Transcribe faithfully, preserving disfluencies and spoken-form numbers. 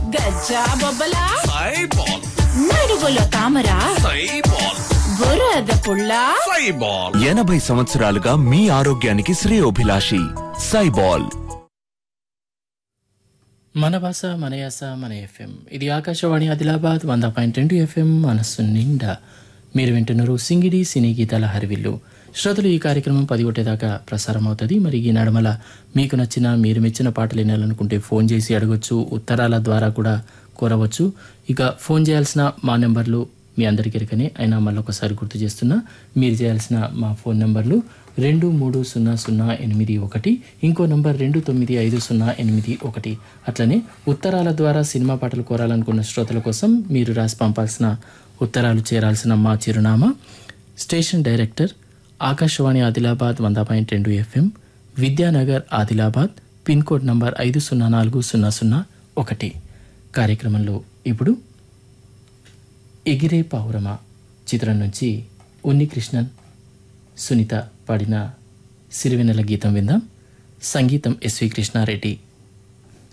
గజ్జా బొబ్బలా సైబాల్ నడుగులో తామర సైబాల్ బురద పుల్ల సైబాల్ ఎనభై సంవత్సరాలుగా మీ ఆరోగ్యానికి శ్రేయోభిలాషి సైబాల్. మన భాష మన యాస మన ఎఫ్ఎం. ఇది ఆకాశవాణి ఆదిలాబాద్ వంద పాయింట్ రెండు ఎఫ్ఎం మనస్సు నిండా. మీరు వింటున్నారు సింగిడి సినీ గీతాల హరివిల్లు. శ్రోతలు, ఈ కార్యక్రమం పది ఒకటేదాకా ప్రసారం అవుతుంది. మరి ఈ నడమల మీకు నచ్చిన మీరు మెచ్చిన పాటలు వినాలనుకుంటే ఫోన్ చేసి అడగొచ్చు, ఉత్తరాల ద్వారా కూడా కోరవచ్చు. ఇక ఫోన్ చేయాల్సిన మా నెంబర్లు మీ అందరికీ ఎరకనే, అయినా మళ్ళీ ఒకసారి గుర్తు చేస్తున్నా. మీరు చేయాల్సిన మా ఫోన్ నెంబర్లు రెండు మూడు సున్నా సున్నా ఎనిమిది ఒకటి, ఇంకో నంబర్ రెండు తొమ్మిది ఐదు సున్నా ఎనిమిది ఒకటి. అట్లనే ఉత్తరాల ద్వారా సినిమా పాటలు కోరాలనుకున్న శ్రోతల కోసం మీరు రాసి పంపాల్సిన ఉత్తరాలు చేరాల్సిన మా చిరునామా స్టేషన్ డైరెక్టర్ ఆకాశవాణి ఆదిలాబాద్ వంద పాయింట్ రెండు FM, Vidyanagar Adilabad, pin code number ఐదు సున్నా నాలుగు సున్నా సున్నా ఒకటి. కార్యక్రమంలో ఇప్పుడు ఎగిరే పావురమ చిత్రం నుంచి ఉన్నికృష్ణన్ సునీత పాడిన సిరివెన్నెల గీతం విందాం. సంగీతం ఎస్వి కృష్ణారెడ్డి.